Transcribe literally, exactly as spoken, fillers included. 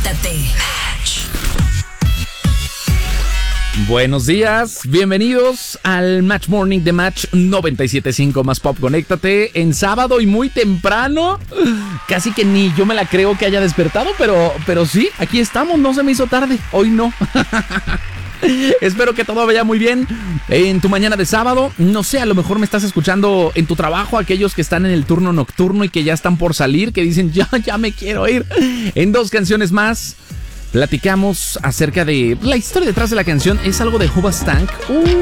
Conéctate. Buenos días, bienvenidos al Match Morning de Match noventa y siete punto cinco Más Pop. Conéctate en sábado y muy temprano. Casi que ni yo me la creo que haya despertado, pero, pero sí, aquí estamos, no se me hizo tarde, hoy no. Espero que todo vaya muy bien en tu mañana de sábado. No sé, a lo mejor me estás escuchando en tu trabajo, aquellos que están en el turno nocturno y que ya están por salir, que dicen ya, ya me quiero ir. En dos canciones más platicamos acerca de la historia detrás de la canción. Es algo de Hoobastank. Uh.